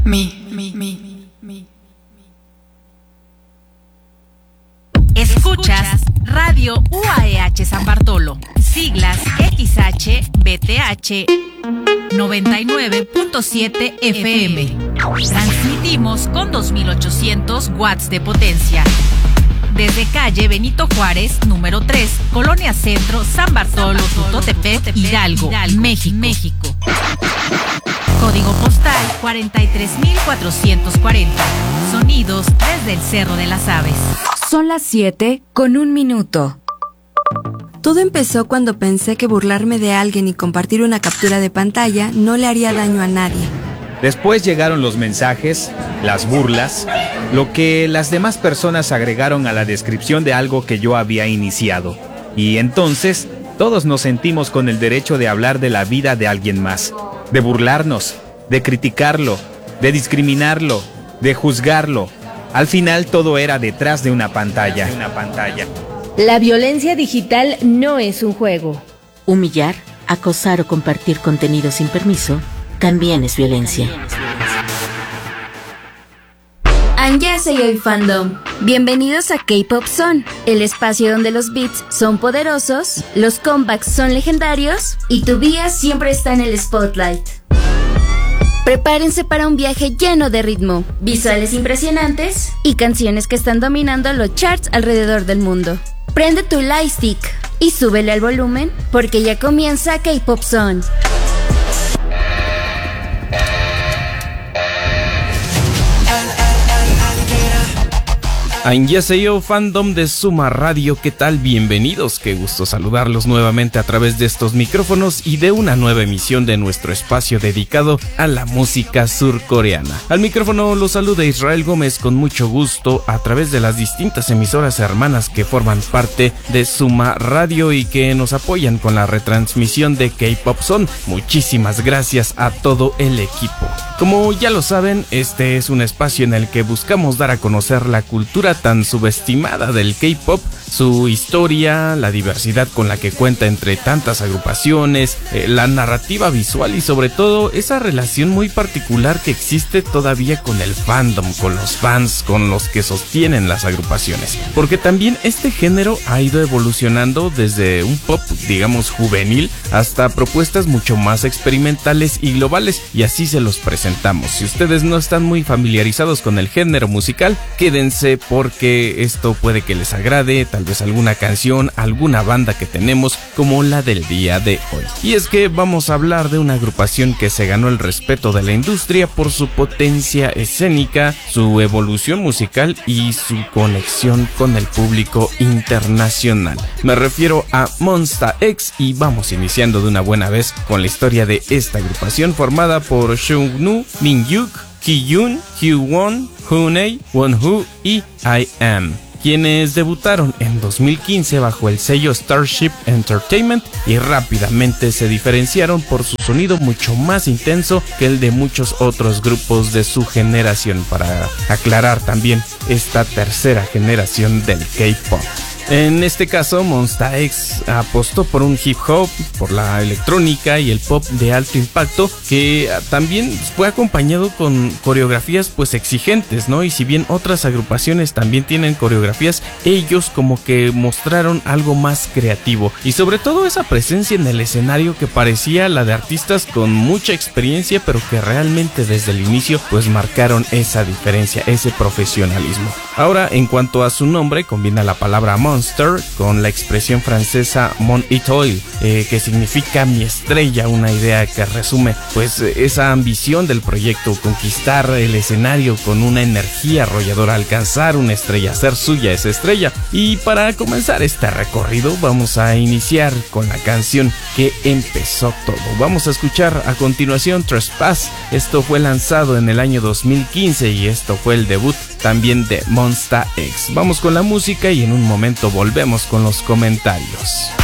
Escuchas Radio UAEH San Bartolo, siglas XHBTH 99.7 FM. Transmitimos con 2800 watts de potencia. Desde calle Benito Juárez, número 3, Colonia Centro, San Bartolo, Tutotepec, Hidalgo, México. Código postal 43440. Sonidos desde el Cerro de las Aves. Son las 7:01. Todo empezó cuando pensé que burlarme de alguien y compartir una captura de pantalla no le haría daño a nadie. Después llegaron los mensajes, las burlas, lo que las demás personas agregaron a la descripción de algo que yo había iniciado. Y entonces, todos nos sentimos con el derecho de hablar de la vida de alguien más, de burlarnos, de criticarlo, de discriminarlo, de juzgarlo. Al final todo era detrás de una pantalla. La violencia digital no es un juego. Humillar, acosar o compartir contenido sin permiso también es violencia. Annyeonghaseyo Fandom. Bienvenidos a K-Pop Zone, el espacio donde los beats son poderosos, los comebacks son legendarios y tu vida siempre está en el spotlight. Prepárense para un viaje lleno de ritmo, visuales impresionantes y canciones que están dominando los charts alrededor del mundo. Prende tu lightstick y súbele al volumen porque ya comienza K-Pop Zone. Annyeonghaseyo Fandom de Suma Radio, ¿qué tal? Bienvenidos, qué gusto saludarlos nuevamente a través de estos micrófonos y de una nueva emisión de nuestro espacio dedicado a la música surcoreana. Al micrófono los saluda Israel Gómez con mucho gusto a través de las distintas emisoras hermanas que forman parte de Suma Radio y que nos apoyan con la retransmisión de K-Pop Zone. Muchísimas gracias a todo el equipo. Como ya lo saben, este es un espacio en el que buscamos dar a conocer la cultura tan subestimada del K-pop, su historia, la diversidad con la que cuenta entre tantas agrupaciones, la narrativa visual y sobre todo esa relación muy particular que existe todavía con el fandom, con los fans, con los que sostienen las agrupaciones. Porque también este género ha ido evolucionando desde un pop, digamos, juvenil hasta propuestas mucho más experimentales y globales, y así se los presentamos. Si ustedes no están muy familiarizados con el género musical, quédense porque esto puede que les agrade, tal vez alguna canción, alguna banda que tenemos como la del día de hoy. Y es que vamos a hablar de una agrupación que se ganó el respeto de la industria por su potencia escénica, su evolución musical y su conexión con el público internacional. Me refiero a Monsta X y vamos iniciando de una buena vez con la historia de esta agrupación formada por Seungnu, Minhyuk, Ki-yoon, Hyewon, Hoonei, Wonho y I.M, quienes debutaron en 2015 bajo el sello Starship Entertainment y rápidamente se diferenciaron por su sonido mucho más intenso que el de muchos otros grupos de su generación, para aclarar también esta tercera generación del K-pop. En este caso, Monsta X apostó por un hip hop, por la electrónica y el pop de alto impacto, que también fue acompañado con coreografías pues exigentes, ¿no? Y si bien otras agrupaciones también tienen coreografías, ellos como que mostraron algo más creativo y sobre todo esa presencia en el escenario que parecía la de artistas con mucha experiencia, pero que realmente desde el inicio pues marcaron esa diferencia, ese profesionalismo. Ahora, en cuanto a su nombre, combina la palabra Monster con la expresión francesa Mon Étoile, que significa mi estrella, una idea que resume pues esa ambición del proyecto, conquistar el escenario con una energía arrolladora, alcanzar una estrella, hacer suya esa estrella. Y para comenzar este recorrido vamos a iniciar con la canción que empezó todo. Vamos a escuchar a continuación Trespass. Esto fue lanzado en el año 2015 y esto fue el debut también de Monsta X. Vamos con la música y en un momento volvemos con los comentarios.